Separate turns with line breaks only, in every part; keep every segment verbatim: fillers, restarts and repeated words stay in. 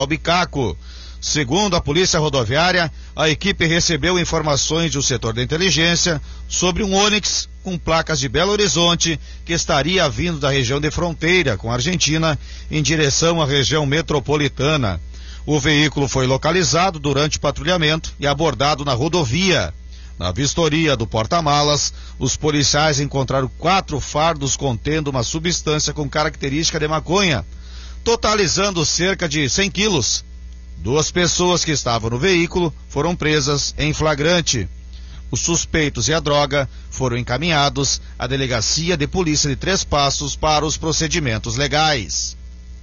Bicaco. Segundo a Polícia Rodoviária, a equipe recebeu informações do setor da inteligência sobre um Onix com placas de Belo Horizonte que estaria vindo da região de fronteira com a Argentina em direção à região metropolitana. O veículo foi localizado durante o patrulhamento e abordado na rodovia. Na vistoria do porta-malas, os policiais encontraram quatro fardos contendo uma substância com característica de maconha, totalizando cerca de cem quilos. Duas pessoas que estavam no veículo foram presas em flagrante. Os suspeitos e a droga foram encaminhados à Delegacia de Polícia de Três Passos para os procedimentos legais.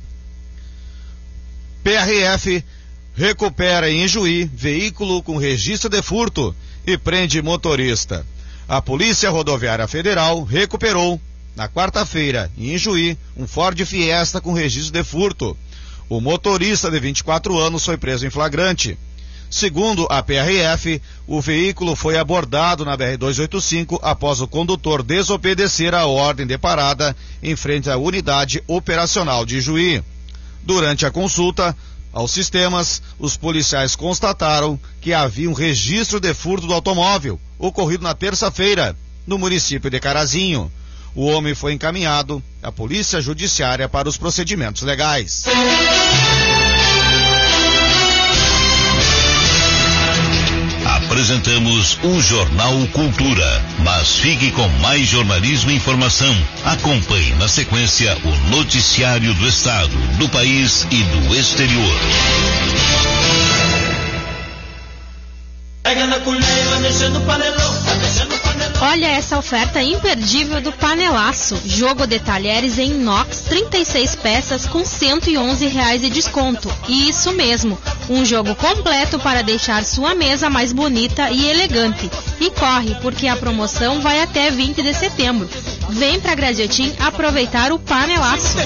P R F recupera em Ijuí veículo com registro de furto e prende motorista. A Polícia Rodoviária Federal recuperou, na quarta-feira, em Ijuí, um Ford Fiesta com registro de furto. O motorista de vinte e quatro anos foi preso em flagrante. Segundo a P R F, o veículo foi abordado na B R duzentos e oitenta e cinco após o condutor desobedecer a ordem de parada em frente à unidade operacional de Ijuí. Durante a consulta aos sistemas, os policiais constataram que havia um registro de furto do automóvel, ocorrido na terça-feira, no município de Carazinho. O homem foi encaminhado à Polícia Judiciária para os procedimentos legais.
Apresentamos o Jornal Cultura, mas fique com mais jornalismo e informação. Acompanhe na sequência o noticiário do Estado, do país e do exterior.
Pega na colher, vai mexendo o panelão, vai mexendo o panelão.
Olha essa oferta imperdível do Panelaço. Jogo de talheres em inox, trinta e seis peças com cento e onze reais de desconto. E isso mesmo, um jogo completo para deixar sua mesa mais bonita e elegante. E corre, porque a promoção vai até vinte de setembro. Vem pra Graziotin aproveitar o Panelaço.